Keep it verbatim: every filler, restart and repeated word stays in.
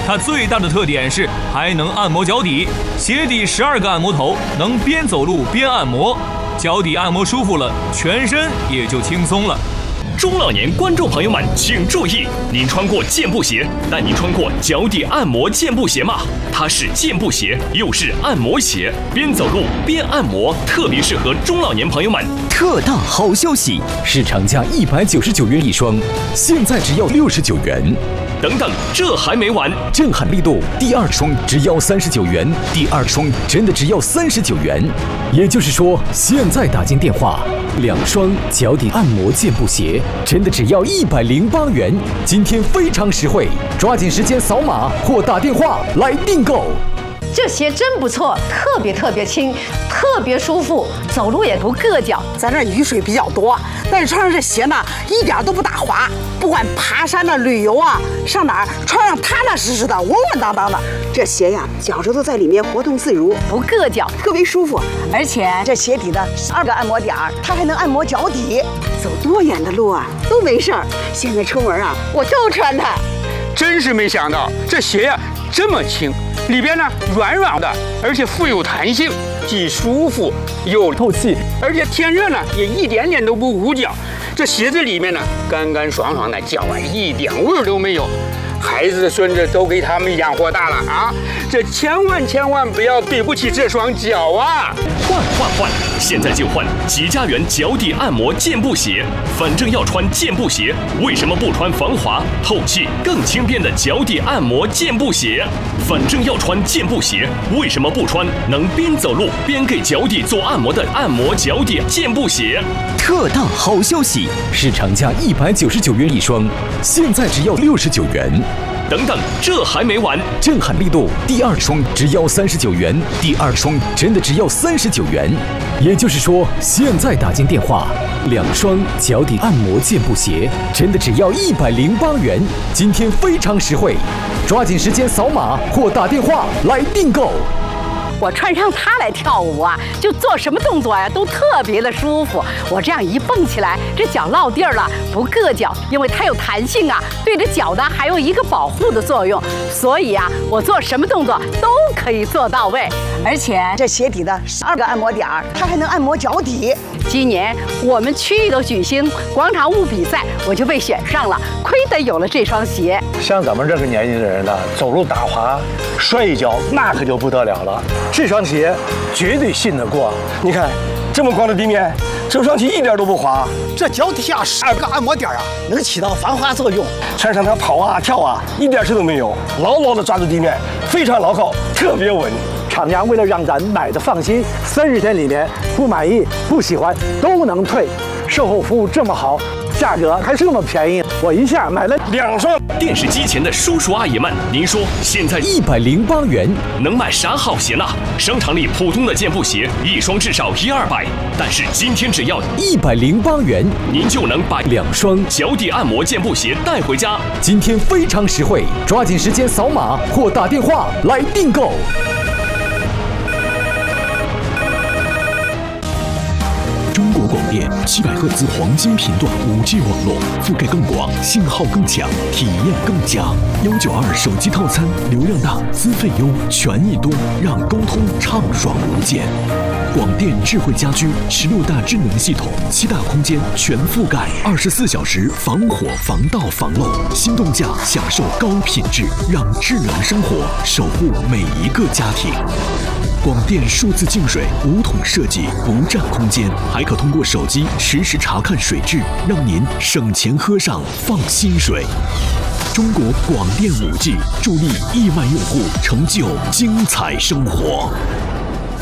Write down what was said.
它最大的特点是还能按摩脚底，鞋底十二个按摩头，能边走路边按摩，脚底按摩舒服了，全身也就轻松了。 中老年观众朋友们请注意，您穿过健步鞋，但您穿过脚底按摩健步鞋吗？它是健步鞋，又是按摩鞋，边走路边按摩，特别适合中老年朋友们。 特大好消息，市场价一百九十九元一双，现在只要六十九元。 等等，这还没完！ 震撼力度，第二双只要三十九元，第二双真的只要三十九元。也就是说，现在打进电话，两双脚底按摩健步鞋真的只要一百零八元。今天非常实惠，抓紧时间扫码或打电话来订购。 这鞋真不错，特别特别轻，特别舒服，走路也不硌脚。 咱这雨水比较多，但是穿上这鞋呢，一点都不打滑。不管爬山呢、旅游啊，上哪儿穿上踏踏实实的、稳稳当当的。这鞋呀，脚趾头在里面活动自如， 不硌脚， 特别舒服。 而且这鞋底的十二个按摩点儿，它还能按摩脚底，走多远的路啊都没事儿。现在出门啊，我就穿它。 真是没想到，这鞋呀这么轻，里边呢软软的，而且富有弹性，既舒服又透气，而且天热呢也一点点都不捂脚。这鞋子里面呢干干爽爽的，脚啊一点味儿都没有。孩子孙子都给他们养活大了啊！这千万千万不要对不起这双脚啊！ 换换换！现在就换吉家园脚底按摩健步鞋。反正要穿健步鞋，为什么不穿防滑、透气、更轻便的脚底按摩健步鞋？反正要穿健步鞋，为什么不穿能边走路边给脚底做按摩的按摩脚底健步鞋？ 特大好消息，市场价一百九十九元一双，现在只要六十九元。 等等，这还没完！ 震撼力度，第二双只要三十九元，第二双真的只要三十九元。也就是说，现在打进电话，两双脚底按摩健步鞋真的只要一百零八元。今天非常实惠，抓紧时间扫码或打电话来订购。 我穿上它来跳舞啊，就做什么动作呀、啊、都特别的舒服。我这样一蹦起来，这脚落地儿了，不硌脚，因为它有弹性啊，对着脚呢还有一个保护的作用。所以啊，我做什么动作都可以做到位。而且这鞋底的十二个按摩点儿，它还能按摩脚底。 今年我们区域都举行广场舞比赛，我就被选上了，亏得有了这双鞋。 像咱们这个年纪的人呢，走路打滑、摔一跤，那可就不得了了。这双鞋绝对信得过。你看，这么光的地面，这双鞋一点都不滑。 这脚底下十二个按摩点啊，能起到防滑作用。 穿上它跑啊跳啊，一点事都没有，牢牢地抓住地面，非常牢靠，特别稳。 厂家为了让咱买的放心，三十天里面不满意、不喜欢都能退，售后服务这么好，价格还是那么便宜，我一下买了两双。 电视机前的叔叔阿姨们，您说现在一百零八元能买啥好鞋呢？商场里普通的健步鞋一双至少一二百，但是今天只要一百零八元， 您就能把两双脚底按摩健步鞋带回家。 今天非常实惠，抓紧时间扫码或打电话来订购。 中国广电七百赫兹黄金频段五 G 网络，覆盖更广，信号更强，体验更佳。幺九二手机套餐，流量大，资费优，权益多，让沟通畅爽无间。广电智慧家居十六大智能系统，七大空间全覆盖，二十四小时防火、防盗、防漏。心动价享受高品质，让智能生活守护每一个家庭。广电数字净水五桶设计，不占空间，还可通过手机实时查看水质，让您省钱喝上放心水。中国广电五 G 助力亿万用户成就精彩生活。